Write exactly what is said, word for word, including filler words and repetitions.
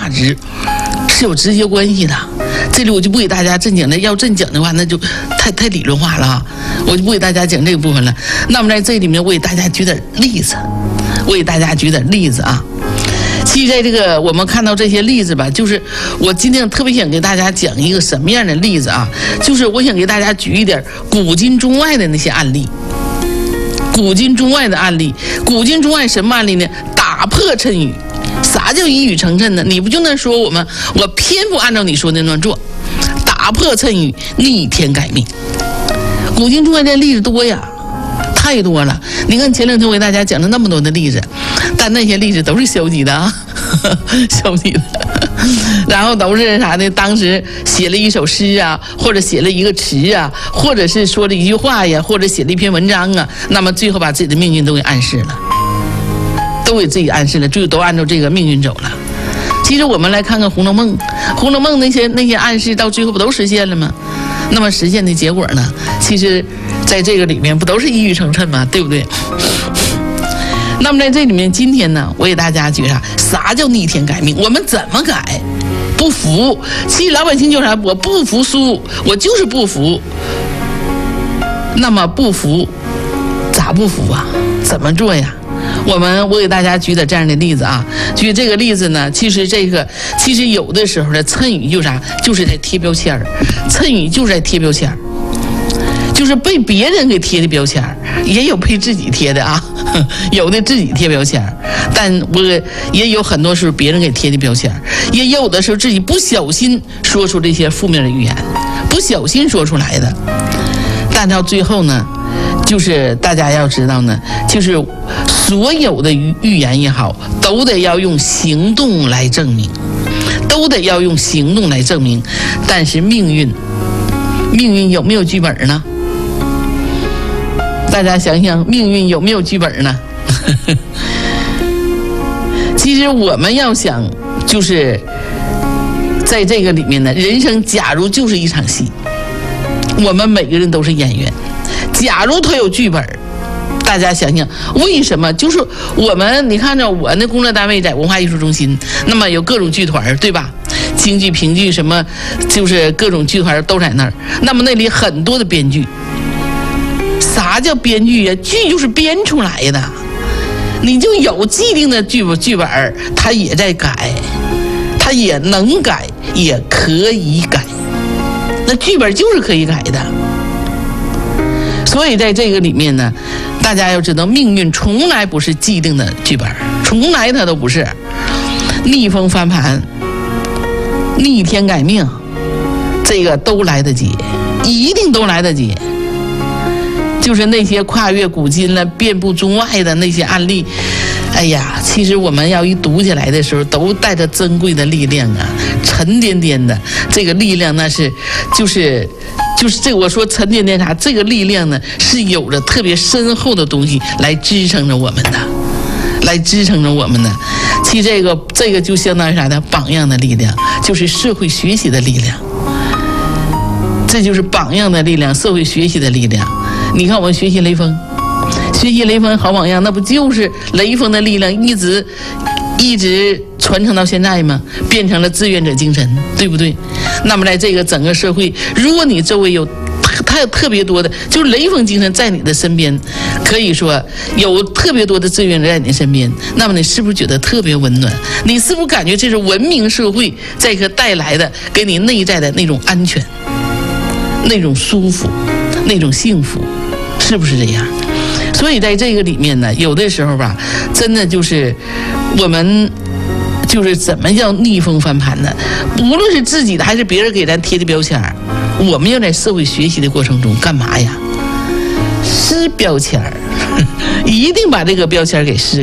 价值是有直接关系的。这里我就不给大家正经的，要正经的话那就太太理论化了啊，我就不给大家讲这个部分了。那么在这里面我给大家举点例子，我给大家举点例子啊。其实在这个我们看到这些例子吧，就是我今天特别想给大家讲一个什么样的例子啊，就是我想给大家举一点古今中外的那些案例，古今中外的案例。古今中外什么案例呢？打破谶语。啥叫一语成谶呢？你不就能说我们我偏不按照你说的那样做，打破谶语，逆天改命。古今中外的例子多呀，太多了。你看前两天我给大家讲了那么多的例子，但那些例子都是消极的啊，呵呵消极的，然后都是啥呢？当时写了一首诗啊，或者写了一个词啊，或者是说了一句话呀，或者写了一篇文章啊，那么最后把自己的命运都给暗示了，都给自己暗示了，最后都按照这个命运走了。其实我们来看看《红楼梦》，《红楼梦》那些那些暗示到最后不都实现了吗？那么实现的结果呢？其实在这个里面不都是一语成谶吗？对不对？那么在这里面，今天呢，我给大家举啥？啥叫逆天改命？我们怎么改？不服。其实老百姓就啥？我不服输，我就是不服。那么不服，咋不服啊？怎么做呀？我们我给大家举点这样的例子啊。举这个例子呢，其实这个其实有的时候的谶语就啥，就是在贴标签儿。谶语就是在贴标签儿。就是被别人给贴的标签，也有被自己贴的啊，有的自己贴标签，但我也有很多时候别人给贴的标签，也有的时候自己不小心说出这些负面的语言，不小心说出来的。但到最后呢，就是大家要知道呢，就是所有的预言也好，都得要用行动来证明，都得要用行动来证明。但是命运，命运有没有剧本呢？大家想想，命运有没有剧本呢？其实我们要想，就是在这个里面呢，人生假如就是一场戏，我们每个人都是演员。假如他有剧本，大家想想，为什么？就是我们，你看着我那工作单位在文化艺术中心，那么有各种剧团，对吧？京剧、评剧什么，就是各种剧团都在那儿。那么那里很多的编剧。啥叫编剧呀？剧就是编出来的，你就有既定的剧剧本，他也在改，他也能改，也可以改。那剧本就是可以改的。所以在这个里面呢，大家要知道，命运从来不是既定的剧本，从来它都不是。逆风翻盘，逆天改命，这个都来得及，一定都来得及。就是那些跨越古今了、遍布中外的那些案例，哎呀，其实我们要一读起来的时候，都带着珍贵的力量啊，沉甸甸的这个力量，那是就是就是这我说沉甸甸啥，这个力量呢是有着特别深厚的东西来支撑着我们的，来支撑着我们的。其实这个这个就相当于啥呢？榜样的力量，就是社会学习的力量，这就是榜样的力量，社会学习的力量。你看我们学习雷锋，学习雷锋好榜样，那不就是雷锋的力量一直一直传承到现在吗？变成了志愿者精神，对不对？那么在这个整个社会，如果你周围有太特别多的，就是雷锋精神在你的身边，可以说有特别多的志愿者在你身边，那么你是不是觉得特别温暖？你是不是感觉这是文明社会这个带来的给你内在的那种安全、那种舒服、那种幸福？是不是这样？所以在这个里面呢，有的时候吧，真的就是我们就是怎么叫逆风翻盘呢？无论是自己的还是别人给咱贴的标签，我们要在社会学习的过程中干嘛呀？撕标签，一定把这个标签给撕